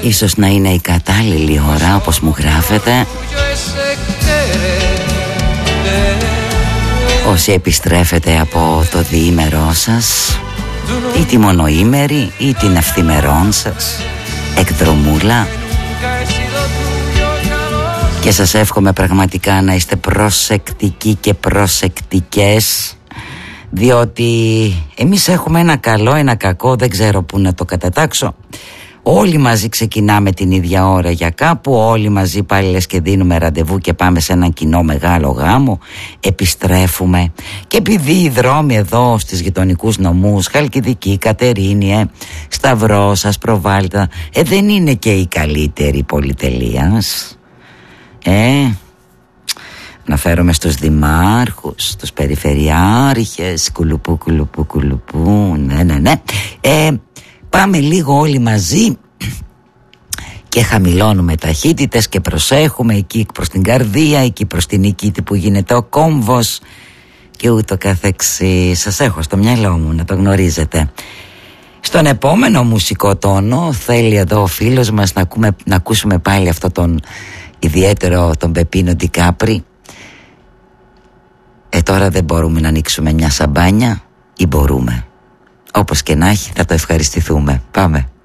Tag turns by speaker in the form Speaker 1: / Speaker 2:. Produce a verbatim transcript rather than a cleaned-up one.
Speaker 1: Ίσως να είναι η κατάλληλη ώρα, όπως μου γράφετε. Όσοι επιστρέφετε από το διήμερό σας, ή τη μονοήμερη ή την ευθυμερών σας εκδρομούλα, και σας εύχομαι πραγματικά να είστε προσεκτικοί και προσεκτικές, διότι εμείς έχουμε ένα καλό, ένα κακό, δεν ξέρω πού να το κατατάξω. Όλοι μαζί ξεκινάμε την ίδια ώρα για κάπου, όλοι μαζί πάλι λες και δίνουμε ραντεβού και πάμε σε έναν κοινό μεγάλο γάμο, επιστρέφουμε. Και επειδή οι δρόμοι εδώ στις γειτονικούς νομούς, Χαλκιδική, Κατερίνη, ε, Σταυρός, Ασπροβάλτα, ε, δεν είναι και η καλύτερη πολυτελείας. Ε, αναφέρομαι στους δημάρχους, στους περιφερειάρχες, κουλουπού, κουλουπού, κουλουπού, ναι, ναι, ναι. Ε, Πάμε λίγο όλοι μαζί και χαμηλώνουμε ταχύτητες και προσέχουμε εκεί προς την καρδία, εκεί προς την Νικήτη που γίνεται ο κόμβος και ούτω καθεξής. Σας έχω στο μυαλό μου, να το γνωρίζετε. Στον επόμενο μουσικό τόνο θέλει εδώ ο φίλος μας να, ακούμε, να ακούσουμε πάλι αυτό τον ιδιαίτερο, τον Πεπίνο Ντικάπρι. Ε τώρα δεν μπορούμε να ανοίξουμε μια σαμπάνια, ή μπορούμε? Όπως και να έχει, θα το ευχαριστηθούμε. Πάμε.